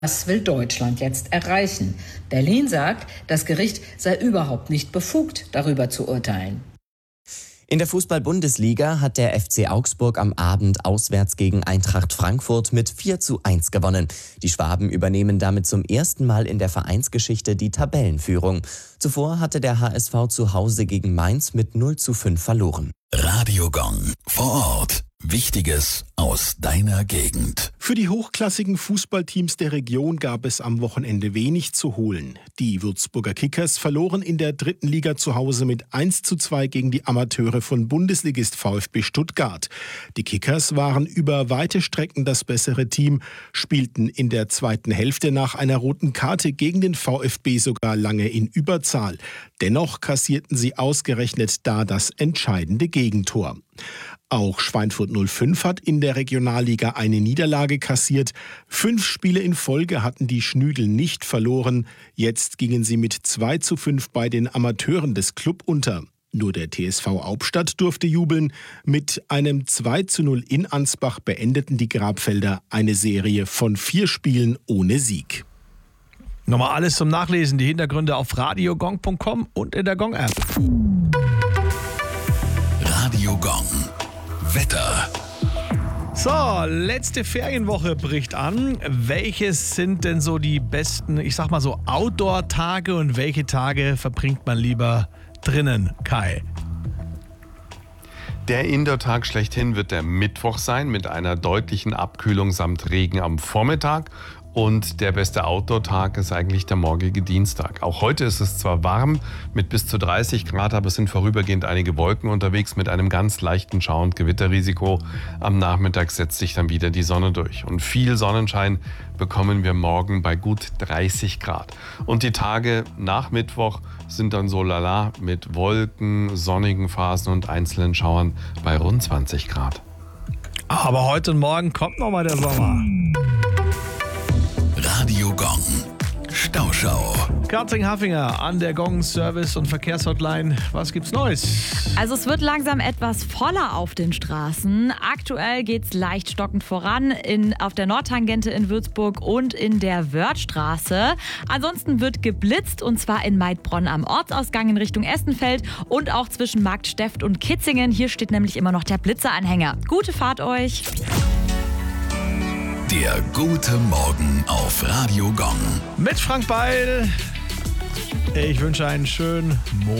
Das will Deutschland jetzt erreichen. Berlin sagt, das Gericht sei überhaupt nicht befugt, darüber zu urteilen. In der Fußball-Bundesliga hat der FC Augsburg am Abend auswärts gegen Eintracht Frankfurt mit 4:1 gewonnen. Die Schwaben übernehmen damit zum ersten Mal in der Vereinsgeschichte die Tabellenführung. Zuvor hatte der HSV zu Hause gegen Mainz mit 0:5 verloren. Radio Gong vor Ort. Wichtiges aus deiner Gegend. Für die hochklassigen Fußballteams der Region gab es am Wochenende wenig zu holen. Die Würzburger Kickers verloren in der 3. Liga zu Hause mit 1:2 gegen die Amateure von Bundesligist VfB Stuttgart. Die Kickers waren über weite Strecken das bessere Team, spielten in der zweiten Hälfte nach einer roten Karte gegen den VfB sogar lange in Überzahl. Dennoch kassierten sie ausgerechnet da das entscheidende Gegentor. Auch Schweinfurt 05 hat in der Regionalliga eine Niederlage kassiert. 5 Spiele in Folge hatten die Schnüdel nicht verloren. Jetzt gingen sie mit 2:5 bei den Amateuren des Club unter. Nur der TSV Hauptstadt durfte jubeln. Mit einem 2:0 in Ansbach beendeten die Grabfelder eine Serie von 4 Spielen ohne Sieg. Nochmal alles zum Nachlesen, die Hintergründe auf radiogong.com und in der Gong-App. Radio Gong. Wetter. So, letzte Ferienwoche bricht an. Welches sind denn so die besten, ich sag mal so, Outdoor-Tage und welche Tage verbringt man lieber drinnen, Kai? Der Indoor-Tag schlechthin wird der Mittwoch sein mit einer deutlichen Abkühlung samt Regen am Vormittag. Und der beste Outdoor-Tag ist eigentlich der morgige Dienstag. Auch heute ist es zwar warm mit bis zu 30 Grad, aber es sind vorübergehend einige Wolken unterwegs mit einem ganz leichten Schau- und Gewitterrisiko. Am Nachmittag setzt sich dann wieder die Sonne durch. Und viel Sonnenschein bekommen wir morgen bei gut 30 Grad. Und die Tage nach Mittwoch sind dann so lala mit Wolken, sonnigen Phasen und einzelnen Schauern bei rund 20 Grad. Aber heute und morgen kommt nochmal der Sommer. Radio Gong. Stauschau. Kathrin Haffinger an der Gong Service- und Verkehrshotline. Was gibt's Neues? Also es wird langsam etwas voller auf den Straßen. Aktuell geht's leicht stockend voran auf der Nordtangente in Würzburg und in der Wörthstraße. Ansonsten wird geblitzt und zwar in Maidbronn am Ortsausgang in Richtung Essenfeld und auch zwischen Marktsteft und Kitzingen. Hier steht nämlich immer noch der Blitzeranhänger. Gute Fahrt euch! Der gute Morgen auf Radio Gong. Mit Frank Beil. Ich wünsche einen schönen Montag.